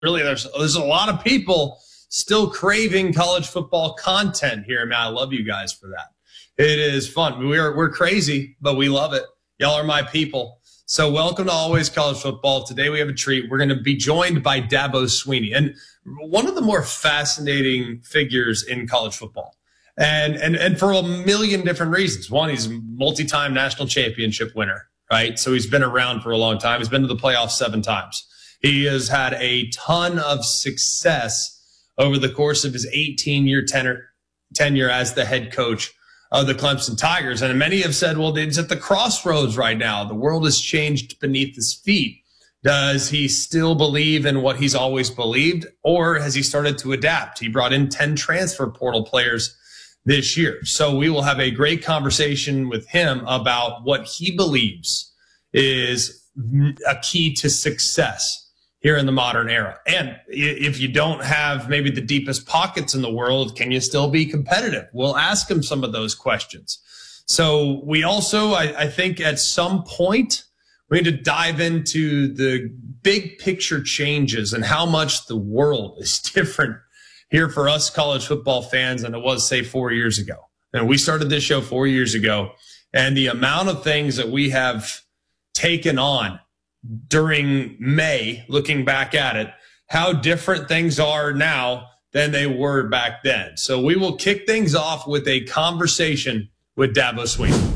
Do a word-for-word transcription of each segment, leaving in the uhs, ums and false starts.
really, there's there's a lot of people still craving college football content here. Man, I love you guys for that. It is fun. We're we're crazy, but we love it. Y'all are my people. So welcome to Always College Football. Today we have a treat. We're going to be joined by Dabo Swinney, and one of the more fascinating figures in college football. And and and for a million different reasons. One, he's a multi-time national championship winner, right? So he's been around for a long time. He's been to the playoffs seven times. He has had a ton of success over the course of his eighteen-year tenure, tenure as the head coach of the Clemson Tigers. And many have said, well, he's at the crossroads right now. The world has changed beneath his feet. Does he still believe in what he's always believed, or has he started to adapt? He brought in ten transfer portal players this year. So we will have a great conversation with him about what he believes is a key to success here in the modern era. And if you don't have maybe the deepest pockets in the world, can you still be competitive? We'll ask him some of those questions. So we also, I, I think at some point, we need to dive into the big picture changes and how much the world is different here for us college football fans than it was, say, four years ago. And we started this show four years ago, and the amount of things that we have taken on during May, looking back at it, how different things are now than they were back then. So we will kick things off with a conversation with Dabo Swinney.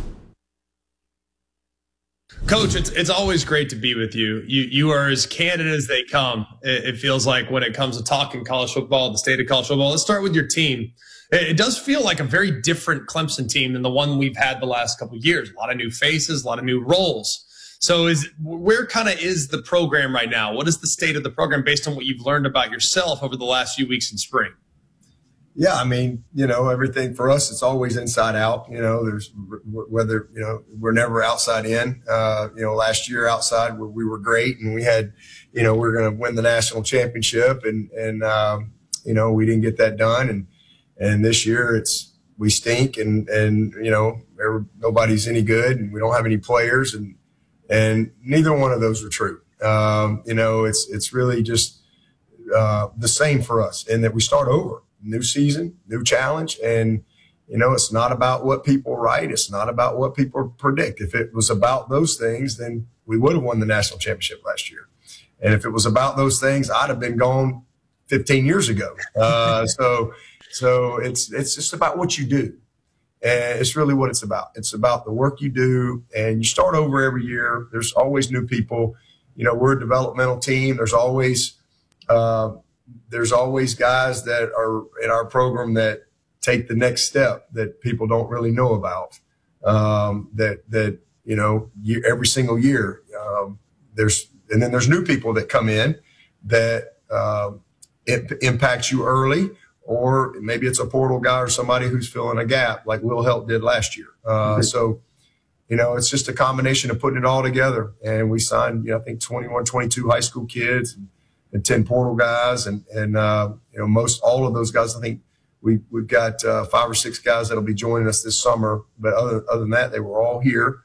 Coach, it's it's always great to be with you. You you are as candid as they come, it, it feels like, when it comes to talking college football, the state of college football. Let's start with your team. It, it does feel like a very different Clemson team than the one we've had the last couple of years. A lot of new faces, a lot of new roles. So is where kind of is the program right now? What is the state of the program based on what you've learned about yourself over the last few weeks in spring? Yeah, I mean, you know, everything for us, it's always inside out. You know, there's whether, you know, we're never outside in. Uh, you know, last year outside we were great, and we had, you know, we we're going to win the national championship, and, and, um, you know, we didn't get that done. And, and this year it's, we stink, and, and, you know, nobody's any good, and we don't have any players, and, and neither one of those are true. Um, you know, it's, it's really just, uh, the same for us, in that we start over. New season, new challenge. And, you know, it's not about what people write. It's not about what people predict. If it was about those things, then we would have won the national championship last year. And if it was about those things, I'd have been gone fifteen years ago. Uh, so, so it's, it's just about what you do. And it's really what it's about. It's about the work you do, and you start over every year. There's always new people. You know, we're a developmental team. There's always, uh, There's always guys that are in our program that take the next step that people don't really know about. Um, that that you know, you, every single year um, there's, and then there's new people that come in that uh, it impacts you early, or maybe it's a portal guy or somebody who's filling a gap like Will Helt did last year. Uh, mm-hmm. So, you know, it's just a combination of putting it all together. And we signed, you know, I think twenty-one, twenty-two high school kids, and, and ten portal guys, and, and, uh, you know, most all of those guys, I think we, we've got, uh, five or six guys that'll be joining us this summer. But other, other than that, they were all here.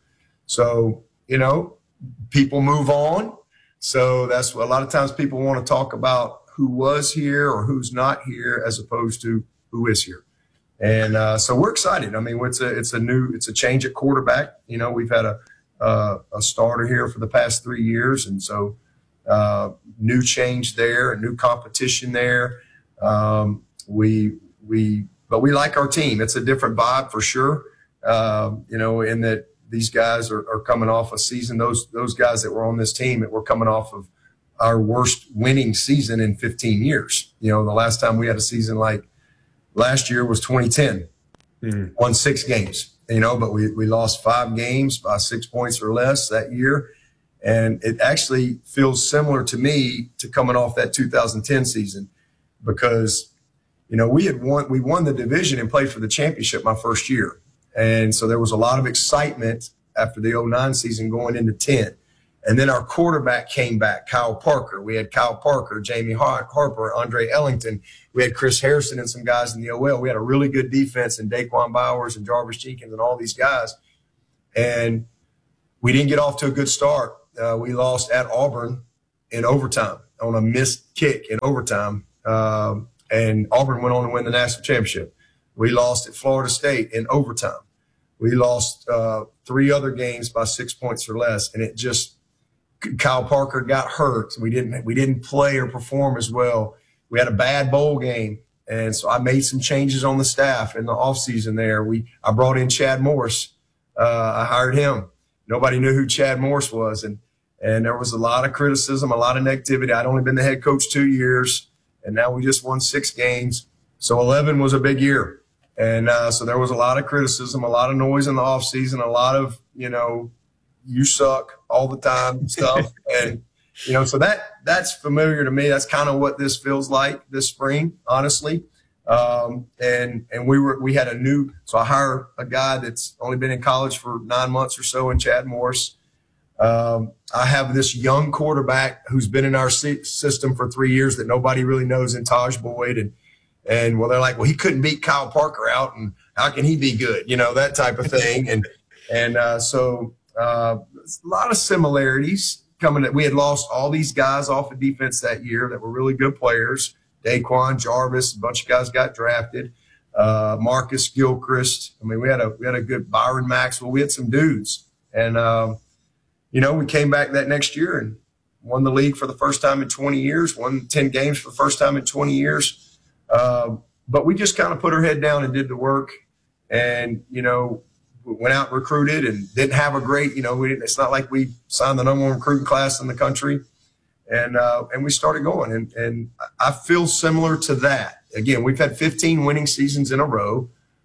So, you know, people move on. So that's what a lot of times people want to talk about, who was here or who's not here, as opposed to who is here. And, uh, so we're excited. I mean, it's a, it's a new, it's a change at quarterback. You know, we've had a, uh, a starter here for the past three years. And so, Uh, new change there, a new competition there. Um, we, we, but we like our team. It's a different vibe for sure. Um, you know, in that these guys are, are coming off a season. Those, those guys that were on this team that were coming off of our worst winning season in fifteen years. You know, the last time we had a season like last year was twenty ten, mm-hmm. Won six games, you know, but we, we lost five games by six points or less that year. And it actually feels similar to me to coming off that two thousand ten season, because, you know, we had won, we won the division and played for the championship my first year. And so there was a lot of excitement after the oh nine season going into ten. And then our quarterback came back, Kyle Parker. We had Kyle Parker, Jamie Harper, Andre Ellington. We had Chris Harrison and some guys in the O L. We had a really good defense, and Daquan Bowers and Jarvis Jenkins and all these guys. And we didn't get off to a good start. Uh, we lost at Auburn in overtime. on a missed kick in overtime, um, and Auburn went on to win the national championship. We lost at Florida State in overtime. We lost uh, three other games by six points or less, and it just Kyle Parker got hurt. We didn't we didn't play or perform as well. We had a bad bowl game, and so I made some changes on the staff in the offseason there. We I brought in Chad Morris. Uh, I hired him. Nobody knew who Chad Morris was, and and there was a lot of criticism, a lot of negativity. I'd only been the head coach two years, and now we just won six games. So eleven was a big year, and uh, so there was a lot of criticism, a lot of noise in the offseason, a lot of, you know, you suck all the time stuff. And, you know, so that that's familiar to me. That's kind of what this feels like this spring, honestly. Um, and, and we were, we had a new, so I hired a guy that's only been in college for nine months or so in Chad Morris. Um, I have this young quarterback who's been in our system for three years that nobody really knows in Taj Boyd. And, and well, they're like, well, he couldn't beat Kyle Parker out, and how can he be good? You know, that type of thing. And, and, uh, so, Uh, a lot of similarities coming. We had lost all these guys off of defense that year that were really good players. Daquan Jarvis, a bunch of guys got drafted. Uh, Marcus Gilchrist. I mean, we had a we had a good Byron Maxwell. We had some dudes, and um, you know, we came back that next year and won the league for the first time in twenty years. Won ten games for the first time in twenty years. Uh, but we just kind of put our head down and did the work, and you know. Went out and recruited and didn't have a great, you know, we didn't, it's not like we signed the number one recruiting class in the country. And, uh, and we started going, and, and I feel similar to that. Again, we've had fifteen winning seasons in a row.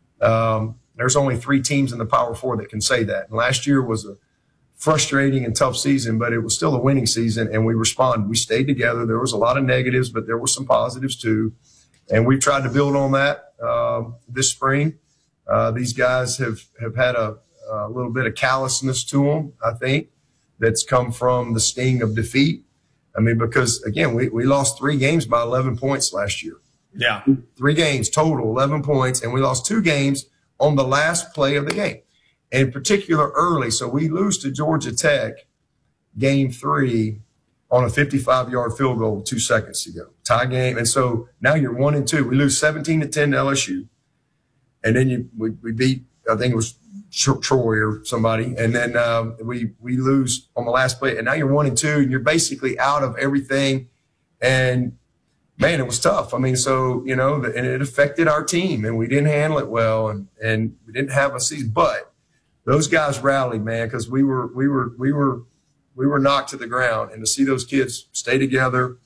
Um, there's only three teams in the Power Four that can say that. And last year was a frustrating and tough season, but it was still a winning season, and we responded. We stayed together. There was a lot of negatives, but there were some positives too. And we've tried to build on that, um, this spring. Uh, these guys have, have had a, a little bit of callousness to them, I think, that's come from the sting of defeat. I mean, because, again, we, we lost three games by eleven points last year. Yeah. Three games total, eleven points, and we lost two games on the last play of the game, in particular early. So we lose to Georgia Tech game three on a fifty-five-yard field goal with two seconds to go. Tie game. And so now you're one and two. We lose seventeen to ten to L S U. And then you, we, we beat, I think it was Troy or somebody. And then uh, we we lose on the last play. And now you're one and two, and you're basically out of everything. And, man, it was tough. I mean, so, you know, the, and it affected our team, and we didn't handle it well, and, and we didn't have a season. But those guys rallied, man, because we were we were we were we were knocked to the ground. And to see those kids stay together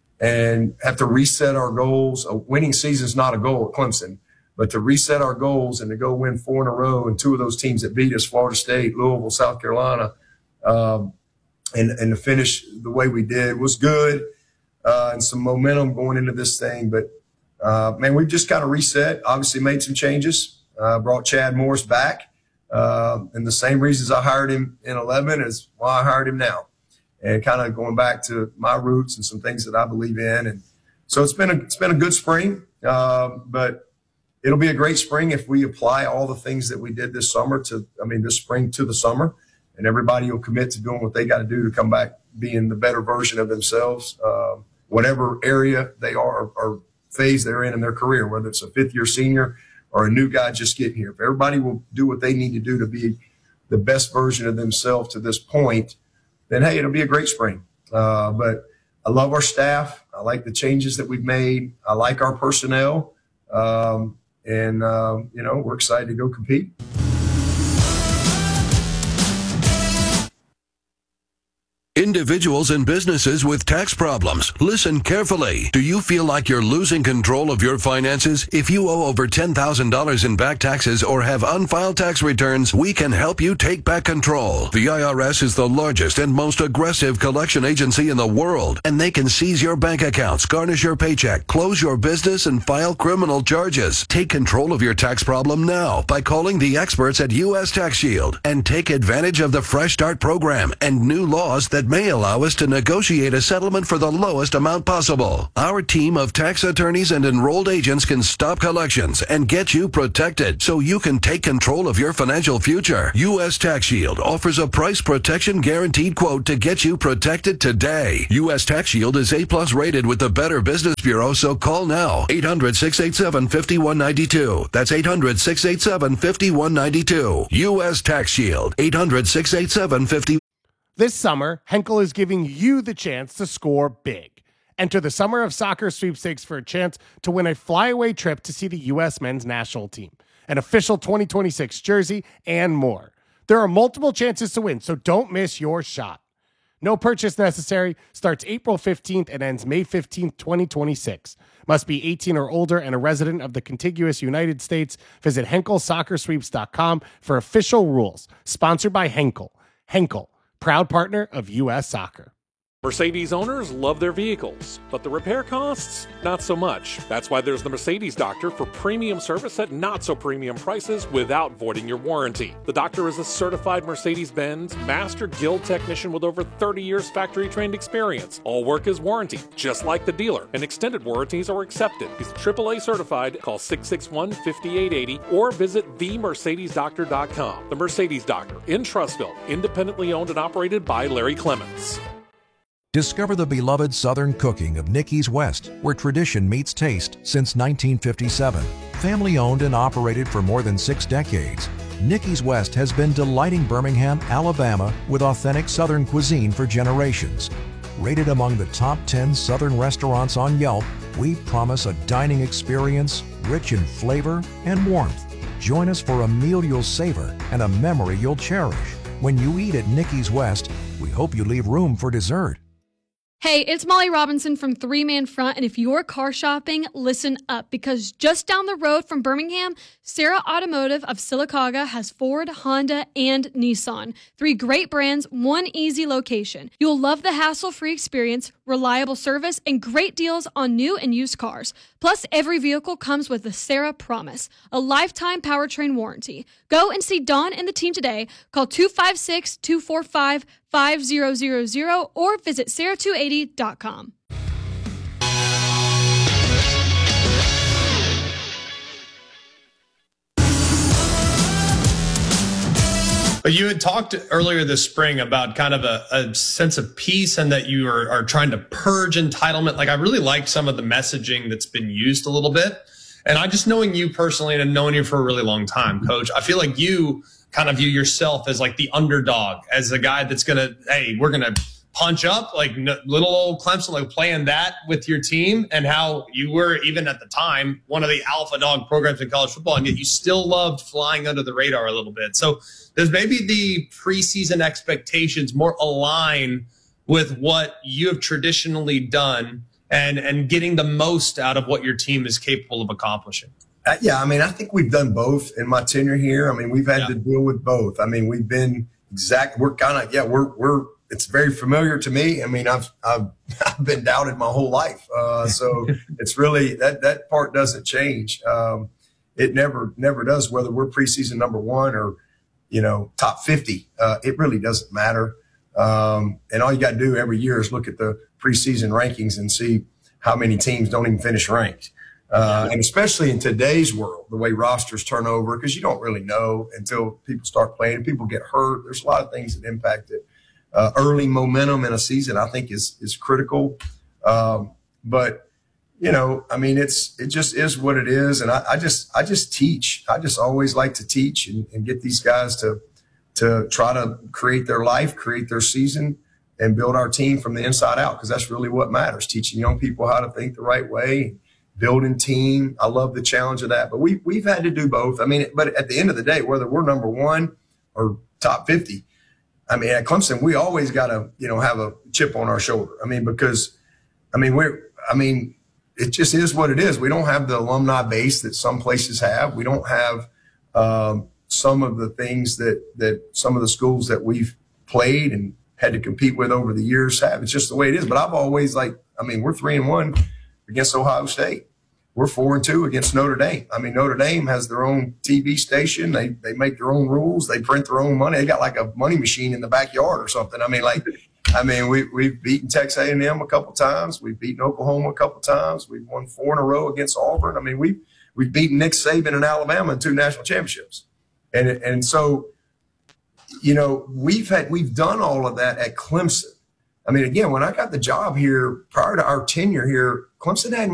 and have to reset our goals. A winning season is not a goal at Clemson. But to reset our goals and to go win four in a row, and two of those teams that beat us, Florida State, Louisville, South Carolina, um, and, and to finish the way we did was good, uh, and some momentum going into this thing. But, uh, man, we've just kind of reset, obviously made some changes, uh, brought Chad Morris back, uh, and the same reasons I hired him in eleven is why I hired him now, and kind of going back to my roots and some things that I believe in. And so it's been a, it's been a good spring, uh, but it'll be a great spring if we apply all the things that we did this summer to, I mean, this spring to the summer, and everybody will commit to doing what they got to do to come back being the better version of themselves, uh, whatever area they are or phase they're in in their career, whether it's a fifth year senior or a new guy just getting here. If everybody will do what they need to do to be the best version of themselves to this point, then, hey, it'll be a great spring. Uh, but I love our staff. I like the changes that we've made. I like our personnel. Um, And, uh, you know, we're excited to go compete. Individuals and businesses with tax problems, listen carefully. Do you feel like you're losing control of your finances? If you owe over ten thousand dollars in back taxes or have unfiled tax returns, we can help you take back control. The I R S is the largest and most aggressive collection agency in the world, and they can seize your bank accounts, garnish your paycheck, close your business, and file criminal charges. Take control of your tax problem now by calling the experts at U S Tax Shield, and take advantage of the Fresh Start program and new laws that may may allow us to negotiate a settlement for the lowest amount possible. Our team of tax attorneys and enrolled agents can stop collections and get you protected so you can take control of your financial future. U S Tax Shield offers a price protection guaranteed quote to get you protected today. U S Tax Shield is A plus rated with the Better Business Bureau, so call now. eight hundred, six eight seven, five one nine two. That's eight hundred, six eight seven, five one nine two. U S Tax Shield. eight hundred, six eight seven, five one nine two. This summer, Henkel is giving you the chance to score big. Enter the Summer of Soccer sweepstakes for a chance to win a flyaway trip to see the U S men's national team, an official twenty twenty-six jersey, and more. There are multiple chances to win, so don't miss your shot. No purchase necessary. Starts April fifteenth and ends May fifteenth, twenty twenty-six. Must be eighteen or older and a resident of the contiguous United States. Visit Henkel Soccer Sweeps dot com for official rules. Sponsored by Henkel. Henkel, proud partner of U S Soccer. Mercedes owners love their vehicles, but the repair costs, not so much. That's why there's the Mercedes Doctor for premium service at not so premium prices without voiding your warranty. The Doctor is a certified Mercedes-Benz Master Guild technician with over thirty years factory-trained experience. All work is warranty, just like the dealer, and extended warranties are accepted. He's triple A certified. Call six six one, five eight eight zero or visit the mercedes doctor dot com. The Mercedes Doctor in Trussville, independently owned and operated by Larry Clements. Discover the beloved Southern cooking of Nicky's West, where tradition meets taste since nineteen fifty-seven. Family owned and operated for more than six decades, Nicky's West has been delighting Birmingham, Alabama with authentic Southern cuisine for generations. Rated among the top ten Southern restaurants on Yelp, we promise a dining experience rich in flavor and warmth. Join us for a meal you'll savor and a memory you'll cherish. When you eat at Nicky's West, we hope you leave room for dessert. Hey, it's Molly Robinson from Three Man Front, and if you're car shopping, listen up, because just down the road from Birmingham, Sarah Automotive of Sylacauga has Ford, Honda, and Nissan. Three great brands, one easy location. You'll love the hassle-free experience, reliable service, and great deals on new and used cars. Plus, every vehicle comes with the Sarah Promise, a lifetime powertrain warranty. Go and see Dawn and the team today. Call two five six, two four five, five zero zero zero or visit sarah two eighty dot com. You had talked earlier this spring about kind of a, a sense of peace and that you are, are trying to purge entitlement. Like, I really like some of the messaging that's been used a little bit. And I just knowing you personally and knowing you for a really long time, Coach, I feel like you kind of view yourself as like the underdog, as a guy that's going to, hey, we're going to punch up like little old Clemson, like playing that with your team, and how you were, even at the time, one of the alpha dog programs in college football, and yet you still loved flying under the radar a little bit. So does maybe the preseason expectations more align with what you have traditionally done and, and getting the most out of what your team is capable of accomplishing? Uh, yeah, I mean, I think we've done both in my tenure here. I mean, we've had yeah. to deal with both. I mean, we've been exact. We're kind of, yeah, we're, we're, it's very familiar to me. I mean, I've, I've, I've been doubted my whole life. Uh, so it's really, that, that part doesn't change. Um, it never, never does, whether we're preseason number one or, you know, top fifty. Uh, it really doesn't matter. Um, and all you got to do every year is look at the preseason rankings and see how many teams don't even finish ranked. Uh, and especially in today's world, the way rosters turn over, because you don't really know until people start playing. People get hurt. There's a lot of things that impact it. Uh, early momentum in a season, I think, is is critical. Um, but you know, I mean, it's it just is what it is. And I, I just I just teach. I just always like to teach and, and get these guys to to try to create their life, create their season, and build our team from the inside out, because that's really what matters. Teaching young people how to think the right way. Building team. I love the challenge of that, but we, we've had to do both. I mean, but at the end of the day, whether we're number one or top fifty, I mean, at Clemson, we always got to, you know, have a chip on our shoulder. I mean, because, I mean, we're, I mean, it just is what it is. We don't have the alumni base that some places have. We don't have um, some of the things that, that some of the schools that we've played and had to compete with over the years have. It's just the way it is. But I've always, like, I mean, we're three and one against Ohio State. We're four and two against Notre Dame. I mean, Notre Dame has their own T V station. They they make their own rules. They print their own money. They got like a money machine in the backyard or something. I mean, like, I mean, we, we've beaten Texas A and M a couple times. We've beaten Oklahoma a couple times. We've won four in a row against Auburn. I mean, we've, we've beaten Nick Saban and Alabama in two national championships. And, and so, you know, we've had, we've done all of that at Clemson. I mean, again, when I got the job here prior to our tenure here, Clemson hadn't